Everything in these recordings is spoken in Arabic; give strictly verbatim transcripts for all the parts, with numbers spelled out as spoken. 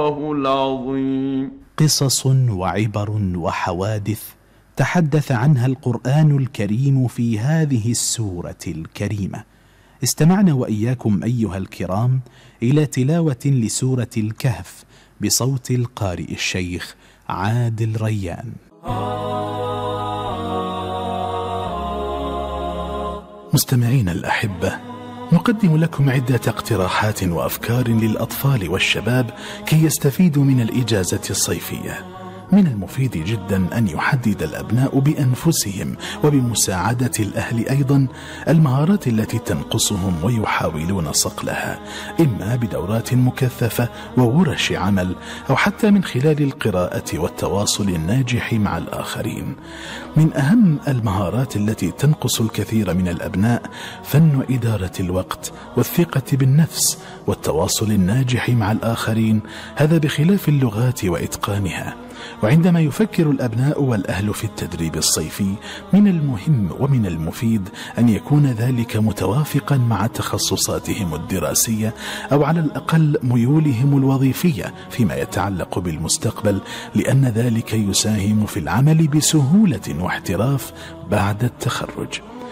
العظيم. قصص وعبر وحوادث تحدث عنها القرآن الكريم في هذه السورة الكريمة. استمعنا وإياكم أيها الكرام إلى تلاوة لسورة الكهف بصوت القارئ الشيخ عادل ريان. مستمعين الأحبة، نقدم لكم عدة اقتراحات وأفكار للأطفال والشباب كي يستفيدوا من الإجازة الصيفية. من المفيد جدا أن يحدد الأبناء بأنفسهم وبمساعدة الأهل أيضا المهارات التي تنقصهم ويحاولون صقلها، إما بدورات مكثفة وورش عمل أو حتى من خلال القراءة والتواصل الناجح مع الآخرين. من أهم المهارات التي تنقص الكثير من الأبناء فن إدارة الوقت والثقة بالنفس والتواصل الناجح مع الآخرين، هذا بخلاف اللغات وإتقانها. وعندما يفكر الأبناء والأهل في التدريب الصيفي من المهم ومن المفيد أن يكون ذلك متوافقا مع تخصصاتهم الدراسية أو على الأقل ميولهم الوظيفية فيما يتعلق بالمستقبل، لأن ذلك يساهم في العمل بسهولة واحتراف بعد التخرج.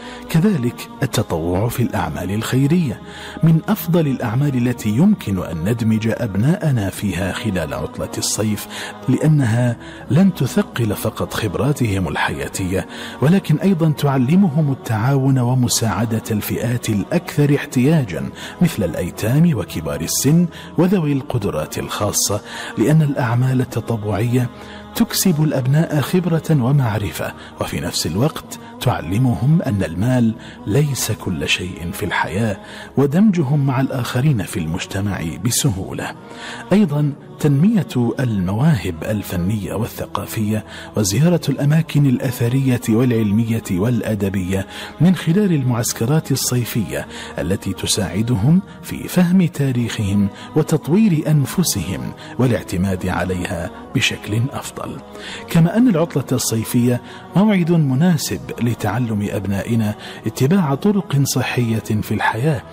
كذلك التطوع في الأعمال الخيرية من أفضل الأعمال التي يمكن أن ندمج أبناءنا فيها خلال عطلة الصيف، لأنها لن تثقل فقط خبراتهم الحياتية ولكن أيضا تعلمهم التعاون ومساعدة الفئات الأكثر احتياجا مثل الأيتام وكبار السن وذوي القدرات الخاصة، لأن الأعمال التطوعية تكسب الأبناء خبرة ومعرفة وفي نفس الوقت تعلمهم أن المال ليس كل شيء في الحياة، ودمجهم مع الآخرين في المجتمع بسهولة. أيضا تنمية المواهب الفنية والثقافية وزيارة الأماكن الأثرية والعلمية والأدبية من خلال المعسكرات الصيفية التي تساعدهم في فهم تاريخهم وتطوير أنفسهم والاعتماد عليها بشكل أفضل. كما أن العطلة الصيفية موعد مناسب لتعلم أبنائنا اتباع طرق صحية في الحياة